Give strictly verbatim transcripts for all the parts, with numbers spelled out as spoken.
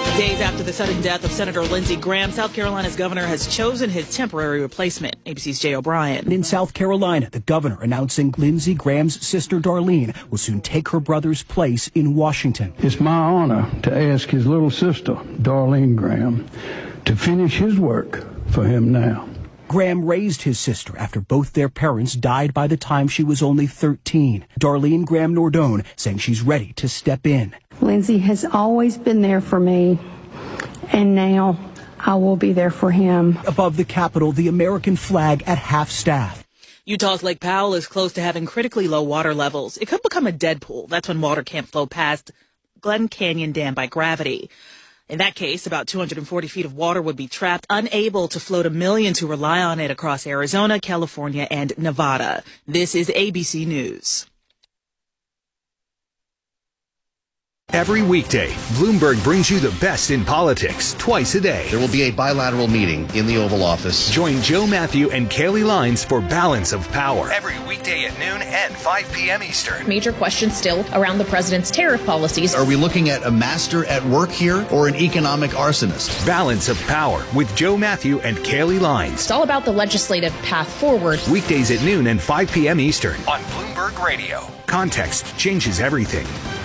Days after the sudden death of Senator Lindsey Graham, South Carolina's governor has chosen his temporary replacement. A B C's Jay O'Brien. In South Carolina, the governor announcing Lindsey Graham's sister Darlene will soon take her brother's place in Washington. It's my honor to ask his little sister, Darlene Graham, to finish his work for him now. Graham raised his sister after both their parents died by the time she was only thirteen. Darlene Graham Nordone saying she's ready to step in. Lindsey has always been there for me, and now I will be there for him. Above the Capitol, the American flag at half-staff. Utah's Lake Powell is close to having critically low water levels. It could become a dead pool. That's when water can't flow past Glen Canyon Dam by gravity. In that case, about two hundred forty feet of water would be trapped, unable to float to millions who rely on it across Arizona, California, and Nevada. This is A B C News. Every weekday, Bloomberg brings you the best in politics twice a day. There will be a bilateral meeting in the Oval Office. Join Joe Matthew and Kelly Lines for Balance of Power. Every weekday at noon and five p.m. Eastern. Major questions still around the president's tariff policies. Are we looking at a master at work here or an economic arsonist? Balance of Power with Joe Matthew and Kelly Lines. It's all about the legislative path forward. Weekdays at noon and five p.m. Eastern on Bloomberg Radio. Context changes everything.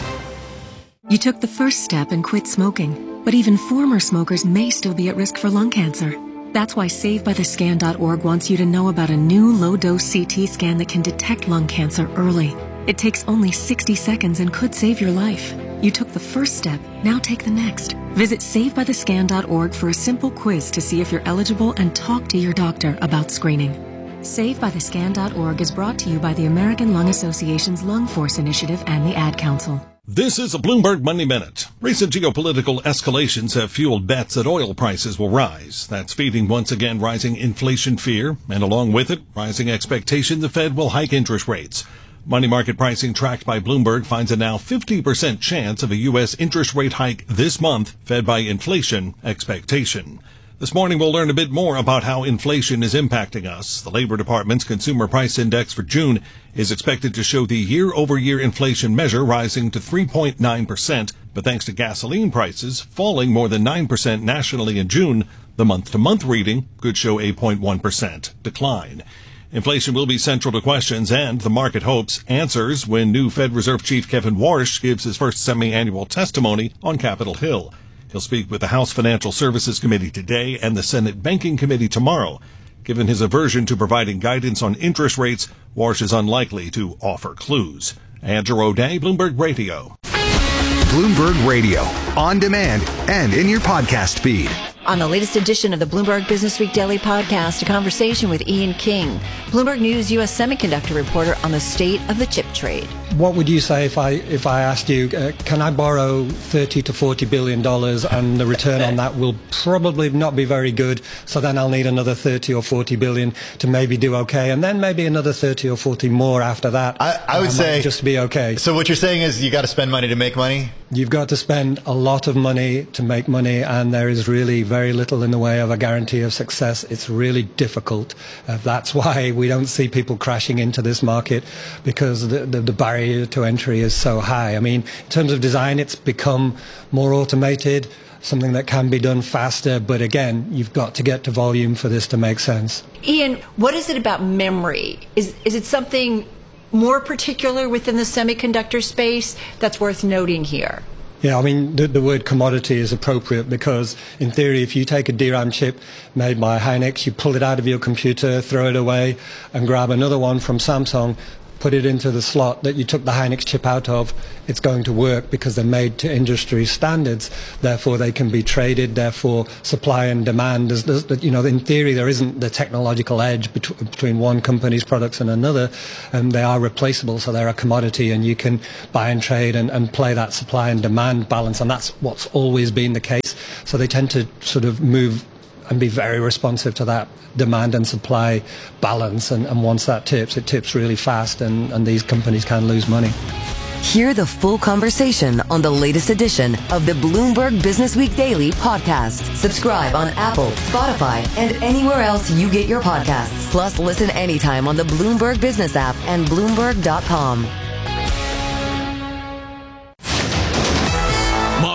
You took the first step and quit smoking, but even former smokers may still be at risk for lung cancer. That's why Save By The Scan dot org wants you to know about a new low-dose C T scan that can detect lung cancer early. It takes only sixty seconds and could save your life. You took the first step, now take the next. Visit Save By The Scan dot org for a simple quiz to see if you're eligible and talk to your doctor about screening. Save By The Scan dot org is brought to you by the American Lung Association's Lung Force Initiative and the Ad Council. This is a Bloomberg Money Minute. Recent geopolitical escalations have fueled bets that oil prices will rise. That's feeding once again rising inflation fear, and along with it, rising expectation the Fed will hike interest rates. Money market pricing tracked by Bloomberg finds a now fifty percent chance of a U S interest rate hike this month, fed by inflation expectation. This morning, we'll learn a bit more about how inflation is impacting us. The Labor Department's Consumer Price Index for June is expected to show the year-over-year inflation measure rising to three point nine percent, but thanks to gasoline prices falling more than nine percent nationally in June, the month-to-month reading could show a zero point one percent decline. Inflation will be central to questions, and the market hopes answers when new Fed Reserve Chief Kevin Warsh gives his first semi-annual testimony on Capitol Hill. He'll speak with the House Financial Services Committee today and the Senate Banking Committee tomorrow. Given his aversion to providing guidance on interest rates, Warsh is unlikely to offer clues. Andrew O'Day, Bloomberg Radio. Bloomberg Radio, on demand and in your podcast feed. On the latest edition of the Bloomberg Business Week Daily Podcast, a conversation with Ian King, Bloomberg News U S semiconductor reporter on the state of the chip trade. What would you say if I if I asked you, uh, can I borrow thirty to forty billion dollars and the return on that will probably not be very good, so then I'll need another thirty or forty billion to maybe do okay, and then maybe another thirty or forty more after that. I, I would say just to be okay. So what you're saying is you got to spend money to make money? You've got to spend a lot of money to make money, and there is really very little in the way of a guarantee of success. It's really difficult. Uh, that's why we don't see people crashing into this market, because the, the, the barrier to entry is so high. I mean, in terms of design, it's become more automated, something that can be done faster, but again, you've got to get to volume for this to make sense. Ian, what is it about memory? Is, is it something more particular within the semiconductor space that's worth noting here? Yeah, I mean, the, the word commodity is appropriate because, in theory, if you take a D RAM chip made by Hynix, you pull it out of your computer, throw it away, and grab another one from Samsung, put it into the slot that you took the Hynix chip out of, it's going to work because they're made to industry standards. Therefore, they can be traded. Therefore, supply and demand, there's, there's, you know, in theory, there isn't the technological edge bet- between one company's products and another, and they are replaceable, so they're a commodity, and you can buy and trade and, and play that supply and demand balance, and that's what's always been the case. So they tend to sort of move and be very responsive to that demand and supply balance. And, and once that tips, it tips really fast, and, and these companies can lose money. Hear the full conversation on the latest edition of the Bloomberg Business Week Daily Podcast. Subscribe on Apple, Spotify, and anywhere else you get your podcasts. Plus, listen anytime on the Bloomberg Business app and Bloomberg dot com.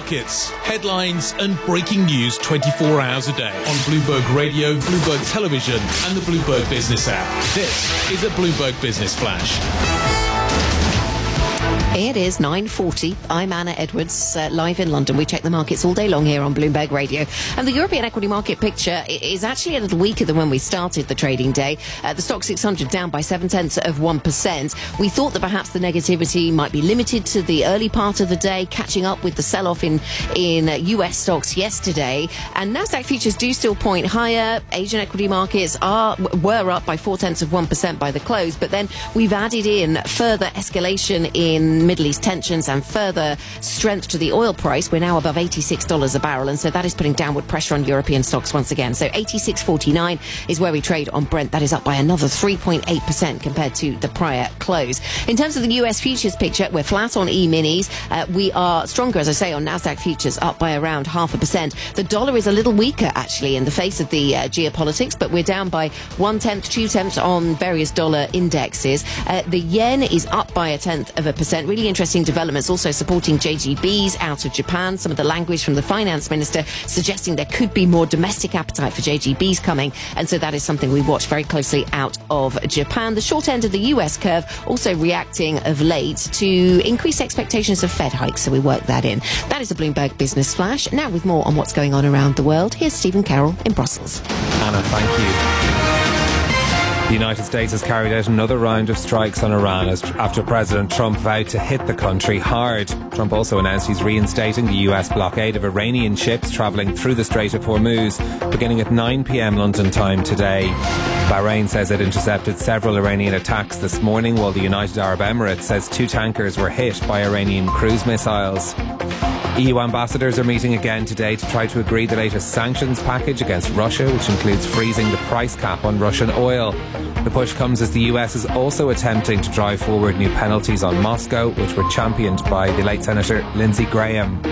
markets, headlines and breaking news twenty-four hours a day on Bloomberg Radio, Bloomberg Television and the Bloomberg Business app. This is a Bloomberg Business Flash. It is nine forty. I'm Anna Edwards, uh, live in London. We check the markets all day long here on Bloomberg Radio. And the European equity market picture is actually a little weaker than when we started the trading day. Uh, the Stoxx six hundred down by seven tenths of one percent. We thought that perhaps the negativity might be limited to the early part of the day, catching up with the sell-off in, in uh, U S stocks yesterday. And Nasdaq futures do still point higher. Asian equity markets are were up by four tenths of one percent by the close. But then we've added in further escalation in Middle East tensions and further strength to the oil price. We're now above eighty-six dollars a barrel, and so that is putting downward pressure on European stocks once again. So eighty-six forty-nine is where we trade on Brent. That is up by another three point eight percent compared to the prior close. In terms of the U S futures picture, we're flat on E-minis. Uh, we are stronger, as I say, on Nasdaq futures, up by around half a percent. The dollar is a little weaker, actually, in the face of the uh, geopolitics, but we're down by one-tenth, two-tenths on various dollar indexes. Uh, the yen is up by a tenth of a percent. Really interesting developments also supporting J G Bs out of Japan. Some of the language from the finance minister suggesting there could be more domestic appetite for J G Bs coming, and so that is something we watch very closely out of Japan. The short end of the U S curve also reacting of late to increased expectations of Fed hikes, so we work that in. That is a Bloomberg Business Flash. Now with more on what's going on around the world, here's Stephen Carroll in Brussels. Anna, thank you. The United States has carried out another round of strikes on Iran as, after President Trump vowed to hit the country hard. Trump also announced he's reinstating the U S blockade of Iranian ships travelling through the Strait of Hormuz, beginning at nine p.m. London time today. Bahrain says it intercepted several Iranian attacks this morning, while the United Arab Emirates says two tankers were hit by Iranian cruise missiles. E U ambassadors are meeting again today to try to agree the latest sanctions package against Russia, which includes freezing the price cap on Russian oil. The push comes as the U S is also attempting to drive forward new penalties on Moscow, which were championed by the late Senator Lindsey Graham.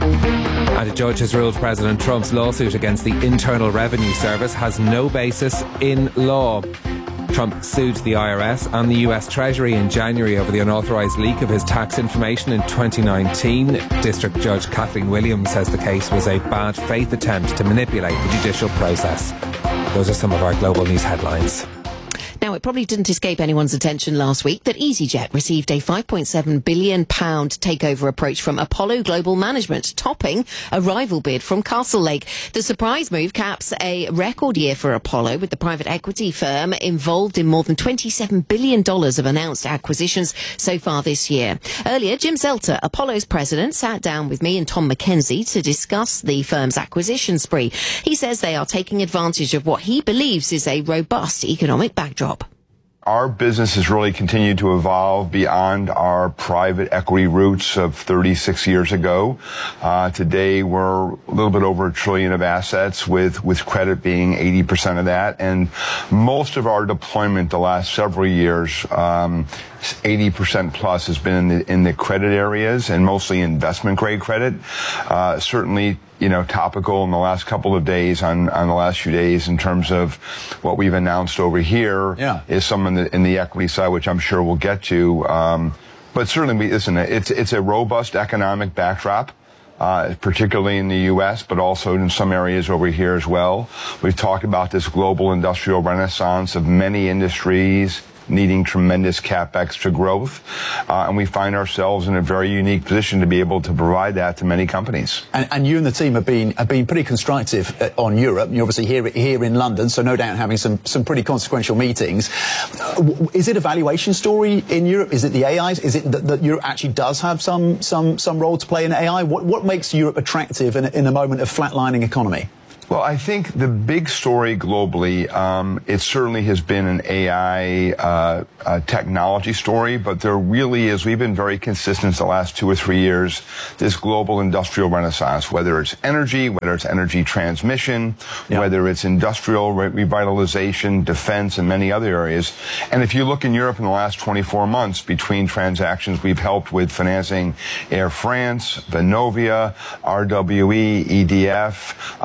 And a judge has ruled President Trump's lawsuit against the Internal Revenue Service has no basis in law. Trump sued the I R S and the U S Treasury in January over the unauthorised leak of his tax information in twenty nineteen. District Judge Kathleen Williams says the case was a bad faith attempt to manipulate the judicial process. Those are some of our global news headlines. Now, it probably didn't escape anyone's attention last week that EasyJet received a five point seven billion pounds takeover approach from Apollo Global Management, topping a rival bid from Castlelake. The surprise move caps a record year for Apollo, with the private equity firm involved in more than twenty-seven billion dollars of announced acquisitions so far this year. Earlier, Jim Zelter, Apollo's president, sat down with me and Tom McKenzie to discuss the firm's acquisition spree. He says they are taking advantage of what he believes is a robust economic backdrop. Our business has really continued to evolve beyond our private equity roots of thirty-six years ago. Uh, today, we're a little bit over a trillion of assets, with, with credit being eighty percent of that. And most of our deployment the last several years, um, eighty percent plus, has been in the, in the credit areas, and mostly investment grade credit. Uh, certainly, you know, topical in the last couple of days, on, on the last few days, in terms of what we've announced over here, yeah. is some in the, in the equity side, which I'm sure we'll get to. Um, but certainly, we, listen, it's, it's a robust economic backdrop, uh, particularly in the U S, but also in some areas over here as well. We've talked about this global industrial renaissance of many industries needing tremendous capex to growth, uh, and we find ourselves in a very unique position to be able to provide that to many companies. And, and you and the team have been have been pretty constructive uh, on Europe. You're obviously here here in London, so no doubt having some some pretty consequential meetings. Uh, is it a valuation story in Europe? Is it the A Is? Is it that, that Europe actually does have some some some role to play in A I? What what makes Europe attractive in, in a moment of flatlining economy? Well, I think the big story globally, um, it certainly has been an A I uh, uh, technology story, but there really is, we've been very consistent the last two or three years, this global industrial renaissance, whether it's energy, whether it's energy transmission, yeah. whether it's industrial re- revitalization, defense, and many other areas. And if you look in Europe in the last twenty-four months, between transactions, we've helped with financing Air France, Vonovia, R W E, E D F, uh, Bayer,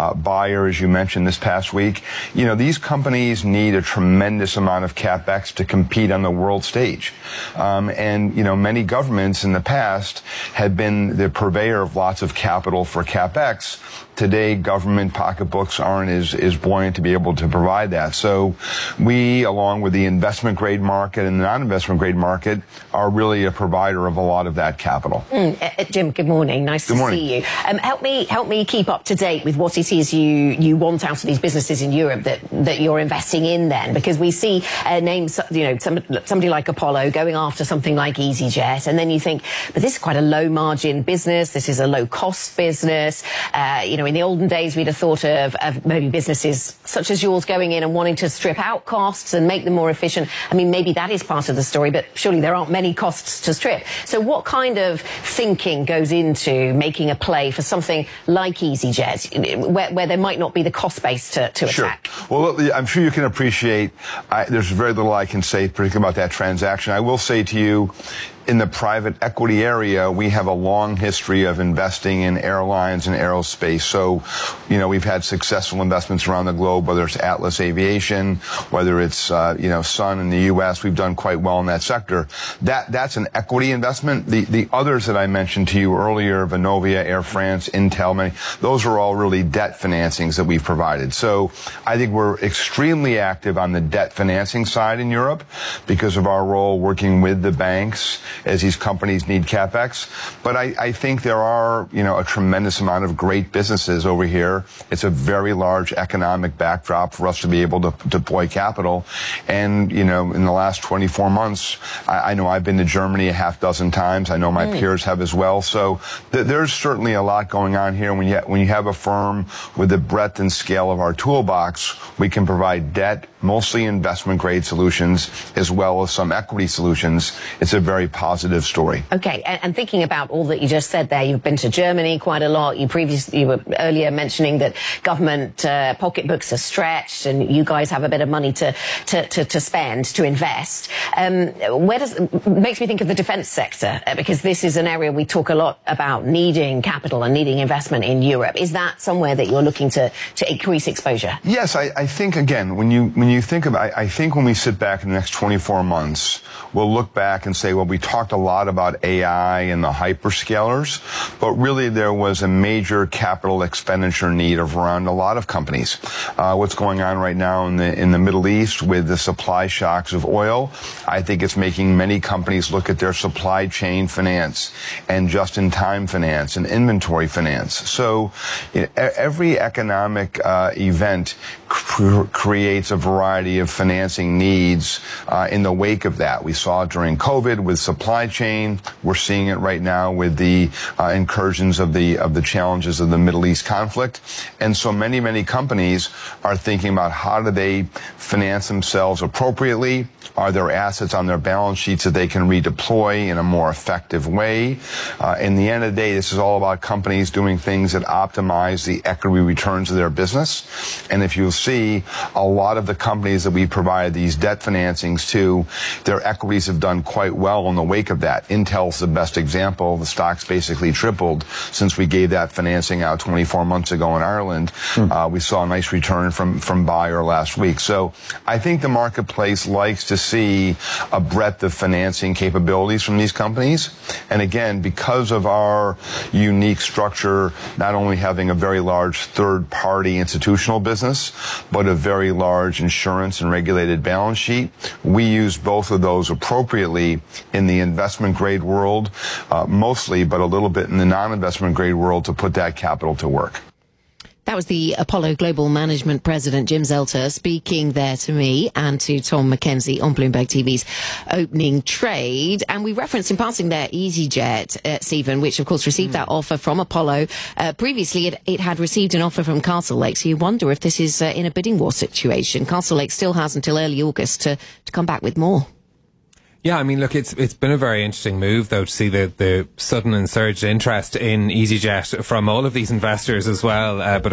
fire, as you mentioned, this past week. You know, these companies need a tremendous amount of capex to compete on the world stage. Um, and, you know, many governments in the past had been the purveyor of lots of capital for capex. Today, government pocketbooks aren't as, as buoyant to be able to provide that. So we, along with the investment grade market and the non-investment grade market, are really a provider of a lot of that capital. Mm, uh, Jim, good morning. Nice good to morning. see you. Um, help me help me keep up to date with what it is you, you want out of these businesses in Europe that, that you're investing in then, because we see uh, names, you know, some, somebody like Apollo going after something like EasyJet, and then you think, but this is quite a low margin business, this is a low cost business. Uh, you know, in the olden days, we'd have thought of, of maybe businesses such as yours going in and wanting to strip out costs and make them more efficient. I mean, maybe that is part of the story, but surely there aren't many costs to strip. So what kind of thinking goes into making a play for something like EasyJet, where, where there might not be the cost base to, to sure. attack? Well, I'm sure you can appreciate, I, there's very little I can say particularly about that transaction. I will say to you, in the private equity area, we have a long history of investing in airlines and aerospace. So, you know, we've had successful investments around the globe, whether it's Atlas Aviation, whether it's, uh, you know, Sun in the U S. We've done quite well in that sector. That, that's an equity investment. The, the others that I mentioned to you earlier, Vonovia, Air France, Intel, many, those are all really debt financings that we've provided. So I think we're extremely active on the debt financing side in Europe because of our role working with the banks as these companies need capex. But I, I think there are, you know, a tremendous amount of great businesses over here. It's a very large economic backdrop for us to be able to deploy capital. And, you know, in the last twenty-four months, I, I know I've been to Germany a half dozen times. I know my mm. peers have as well. So th- there's certainly a lot going on here. When you, ha- when you have a firm with the breadth and scale of our toolbox, we can provide debt, mostly investment grade solutions, as well as some equity solutions. It's a very positive story. Okay, and, and thinking about all that you just said there, you've been to Germany quite a lot. You previously, you were earlier mentioning that government uh, pocketbooks are stretched, and you guys have a bit of money to to, to, to spend, to invest. Um, where does makes me think of the defence sector, uh, because this is an area we talk a lot about needing capital and needing investment in Europe. Is that somewhere that you're looking to to increase exposure? Yes, I, I think again when you when you think about, I, I think when we sit back in the next twenty-four months, we'll look back and say, well, we talked a lot about A I and the hyperscalers, but really there was a major capital expenditure need of around a lot of companies. Uh, what's going on right now in the in the Middle East with the supply shocks of oil, I think it's making many companies look at their supply chain finance and just-in-time finance and inventory finance. So you know, every economic uh, event cr- creates a variety of financing needs uh, in the wake of that. We saw it during COVID with supply chain. We're seeing it right now with the uh, incursions of the of the challenges of the Middle East conflict. And so many, many companies are thinking about how do they finance themselves appropriately? Are there assets on their balance sheets that they can redeploy in a more effective way? Uh, in the end of the day, this is all about companies doing things that optimize the equity returns of their business. And if you'll see, a lot of the companies that we provide these debt financings to, their equities have done quite well in the wake of that. Intel's the best example. The stock's basically tripled since we gave that financing out twenty-four months ago in Ireland. Mm. Uh, we saw a nice return from, from Bayer last week. So I think the marketplace likes to see a breadth of financing capabilities from these companies. And again, because of our unique structure, not only having a very large third-party institutional business, but a very large insurance and regulated balance sheet, we use both of those appropriately in the investment grade world, uh, mostly, but a little bit in the non-investment grade world to put that capital to work. That was the Apollo Global Management President, Jim Zelter, speaking there to me and to Tom McKenzie on Bloomberg T V's Opening Trade. And we referenced in passing there EasyJet, uh, Stephen, which of course received mm. that offer from Apollo. Uh, previously, it, it had received an offer from Castlelake. So you wonder if this is uh, in a bidding war situation. Castlelake still has until early August to, to come back with more. Yeah, I mean, look, it's it's been a very interesting move, though, to see the, the sudden and surged interest in EasyJet from all of these investors as well. Uh, but